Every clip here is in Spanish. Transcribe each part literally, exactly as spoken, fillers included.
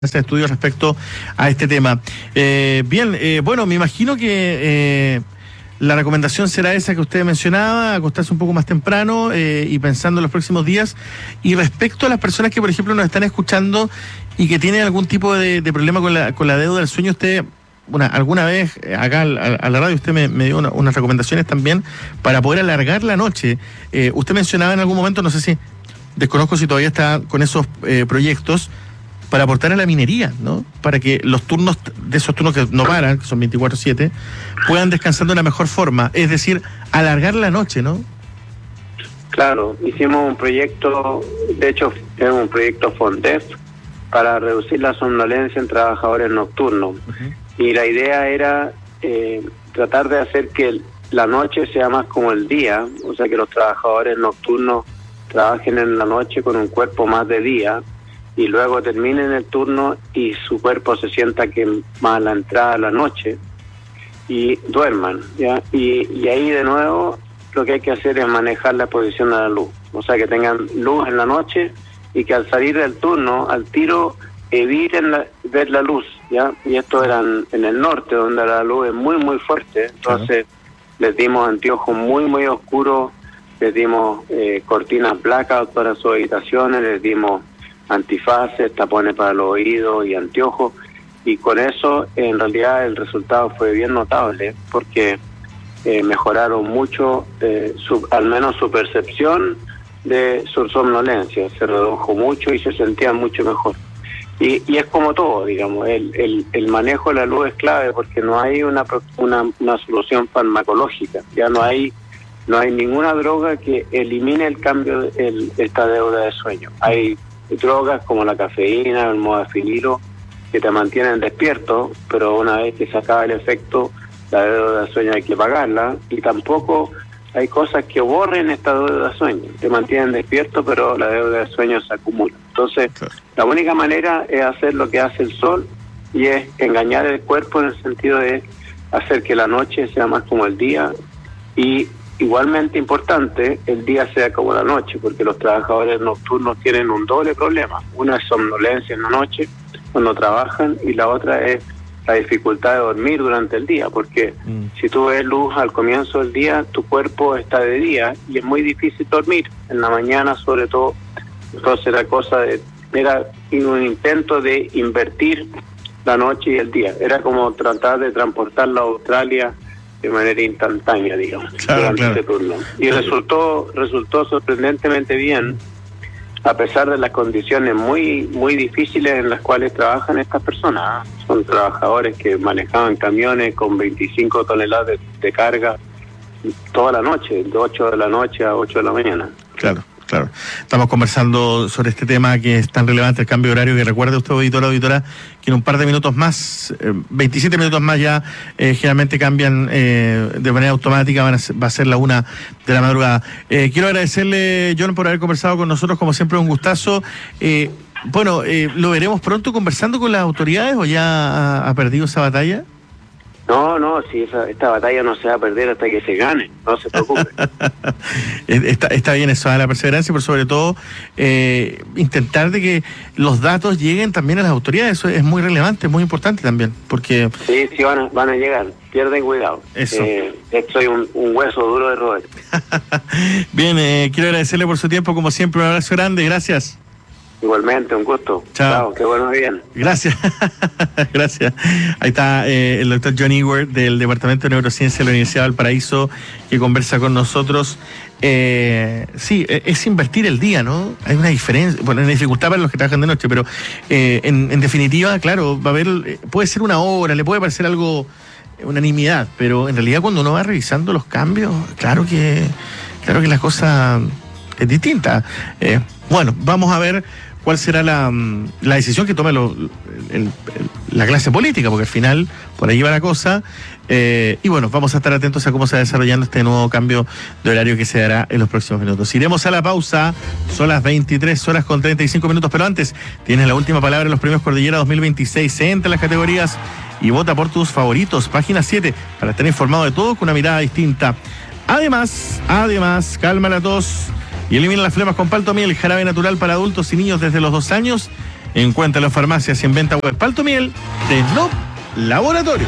ese estudio respecto a este tema. Eh, bien, eh, bueno, me imagino que eh, la recomendación será esa que usted mencionaba, acostarse un poco más temprano eh, y pensando en los próximos días. Y respecto a las personas que, por ejemplo, nos están escuchando y que tienen algún tipo de, de problema con la, con la deuda del sueño, usted, una, alguna vez acá a, a la radio usted me, me dio una, unas recomendaciones también para poder alargar la noche. Eh, usted mencionaba en algún momento, no sé si, desconozco si todavía está con esos eh, proyectos, para aportar a la minería, ¿no? Para que los turnos, de esos turnos que no paran, que son veinticuatro siete, puedan descansar de una mejor forma, es decir, alargar la noche, ¿no? Claro, hicimos un proyecto, de hecho, es un proyecto FONDEF para reducir la somnolencia en trabajadores nocturnos. Uh-huh. Y la idea era eh, tratar de hacer que la noche sea más como el día, o sea, que los trabajadores nocturnos trabajen en la noche con un cuerpo más de día, y luego terminen el turno y su cuerpo se sienta que más a la entrada de la noche y duerman, ¿ya? Y, y ahí de nuevo lo que hay que hacer es manejar la posición de la luz, o sea, que tengan luz en la noche y que al salir del turno, al tiro, eviten la, ver la luz, ¿ya? Y esto era en, en el norte, donde la luz es muy, muy fuerte, entonces uh-huh. les dimos anteojos muy, muy oscuros, les dimos eh, cortinas blancas para sus habitaciones, les dimos antifaces, tapones para los oídos y anteojos, y con eso en realidad el resultado fue bien notable porque eh, mejoraron mucho, eh, su, al menos su percepción de su somnolencia, se redujo mucho y se sentían mucho mejor. Y, y es como todo, digamos, el, el, el manejo de la luz es clave porque no hay una, una, una solución farmacológica, ya no hay no hay ninguna droga que elimine el cambio, el, esta deuda de sueño. Hay drogas como la cafeína, el modafinilo, que te mantienen despierto, pero una vez que se acaba el efecto, la deuda de sueño hay que pagarla, y tampoco hay cosas que borren esta deuda de sueño, te mantienen despierto, pero la deuda de sueño se acumula. Entonces, la única manera es hacer lo que hace el sol, y es engañar el cuerpo en el sentido de hacer que la noche sea más como el día, y igualmente importante, el día sea como la noche, porque los trabajadores nocturnos tienen un doble problema. Una es somnolencia en la noche, cuando trabajan, y la otra es la dificultad de dormir durante el día, porque mm. si tú ves luz al comienzo del día, tu cuerpo está de día, y es muy difícil dormir, en la mañana sobre todo. Entonces era cosa de, era un intento de invertir la noche y el día, era como tratar de transportarla a Australia de manera instantánea, digamos, claro, durante claro. este turno. Y resultó resultó sorprendentemente bien, a pesar de las condiciones muy muy difíciles en las cuales trabajan estas personas. Son trabajadores que manejaban camiones con veinticinco toneladas de, de carga toda la noche, de ocho de la noche a ocho de la mañana. Claro. Claro, estamos conversando sobre este tema que es tan relevante, el cambio de horario, que recuerde usted, auditora, auditora, que en un par de minutos más, eh, veintisiete minutos más ya, eh, generalmente cambian eh, de manera automática, van a ser, va a ser la una de la madrugada. Eh, quiero agradecerle, John, por haber conversado con nosotros, como siempre, un gustazo. Eh, bueno, eh, ¿lo veremos pronto conversando con las autoridades o ya ha, ha perdido esa batalla? No, no, si esa, esta batalla no se va a perder hasta que se gane, no se preocupe. está, está bien eso, a la perseverancia, pero sobre todo eh, intentar de que los datos lleguen también a las autoridades, eso es muy relevante, muy importante también, porque... Sí, sí, van a, van a llegar, pierden cuidado. Eso. Eh, soy un, un hueso duro de roer. Bien, eh, quiero agradecerle por su tiempo, como siempre, un abrazo grande, gracias. Igualmente, un gusto. Chao. Chao, qué bueno, bien. Gracias. Gracias. Ahí está eh, el doctor John Ewert del Departamento de Neurociencia de la Universidad de Valparaíso, que conversa con nosotros. Eh, sí, es invertir el día, ¿no? Hay una diferencia, bueno, una dificultad para los que trabajan de noche, pero eh, en, en definitiva, claro, va a haber, puede ser una hora, le puede parecer algo, una nimiedad, pero en realidad cuando uno va revisando los cambios, claro que, claro que la cosa es distinta. Eh, bueno, vamos a ver cuál será la, la decisión que tome lo, el, el, la clase política, porque al final por ahí va la cosa. Eh, y bueno, vamos a estar atentos a cómo se va desarrollando este nuevo cambio de horario que se dará en los próximos minutos. Iremos a la pausa, son las veintitrés horas con treinta y cinco minutos, pero antes tienes la última palabra en los premios Cordillera dos mil veintiséis. Entra en las categorías y vota por tus favoritos. Página siete, para estar informado de todo con una mirada distinta. Además, además, calma la tos y elimina las flemas con Paltomil, jarabe natural para adultos y niños desde los dos años Encuentra las farmacias y en venta web Palto Miel de Snoop Laboratorios.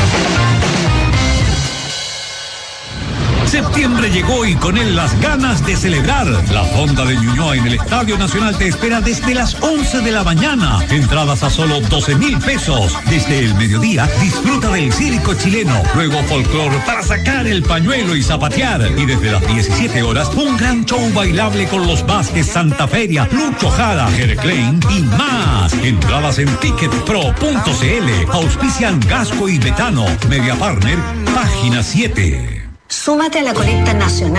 Septiembre llegó y con él las ganas de celebrar. La Fonda de Ñuñoa en el Estadio Nacional te espera desde las once de la mañana. Entradas a solo doce mil pesos. Desde el mediodía disfruta del circo chileno. Luego folclore para sacar el pañuelo y zapatear. Y desde las diecisiete horas un gran show bailable con los Vázquez, Santa Feria, Lucho Jara, Jere Klein y más. Entradas en ticket pro punto c l. Auspician Gasco y Betano. Media Partner, página siete. Súmate a la colecta nacional